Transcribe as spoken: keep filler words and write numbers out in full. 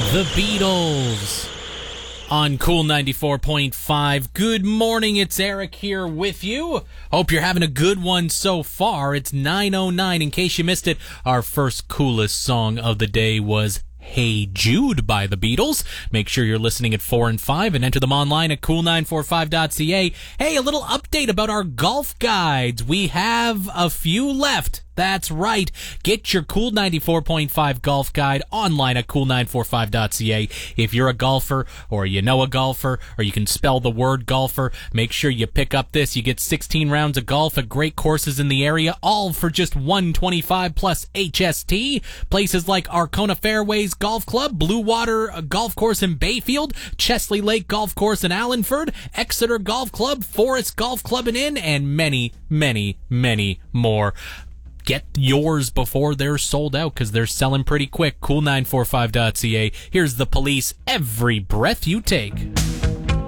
The Beatles on Cool ninety-four point five. Good morning, it's Eric here with you. Hope you're having a good one so far. It's nine oh nine. In case you missed it, our first coolest song of the day was Hey Jude by the Beatles. Make sure you're listening at four and five and enter them online at cool nine four five dot c a. Hey, a little update about our golf guides. We have a few left. That's right. Get your Cool ninety-four point five golf guide online at cool nine four five dot c a. If you're a golfer or you know a golfer or you can spell the word golfer, make sure you pick up this. You get sixteen rounds of golf at great courses in the area, all for just one hundred twenty-five plus H S T. Places like Arcona Fairways Golf Club, Blue Water Golf Course in Bayfield, Chesley Lake Golf Course in Allenford, Exeter Golf Club, Forest Golf Club and Inn, and many, many, many more. Get yours before they're sold out because they're selling pretty quick. cool nine four five dot c a. Here's The Police, Every Breath You Take.